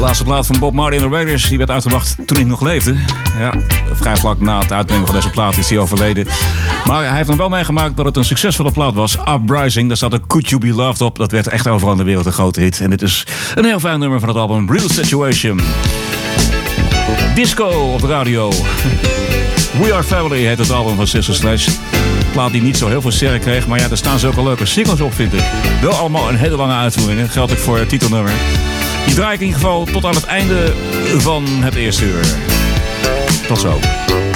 De laatste plaat van Bob Marley en de Raiders, die werd uitgebracht toen ik nog leefde. Ja, vrij vlak na het uitbrengen van deze plaat is hij overleden. Maar hij heeft nog wel meegemaakt dat het een succesvolle plaat was. Uprising, daar staat een Could You Be Loved op. Dat werd echt overal in de wereld een grote hit. En dit is een heel fijn nummer van het album Real Situation. Disco op de radio. We Are Family heet het album van Sister Sledge. Plaat die niet zo heel veel sterren kreeg, maar ja, daar staan zulke leuke singles op, vind ik. Wel allemaal een hele lange uitvoering, dat geldt ook voor het titelnummer. Die draai ik in ieder geval tot aan het einde van het eerste uur. Tot zo.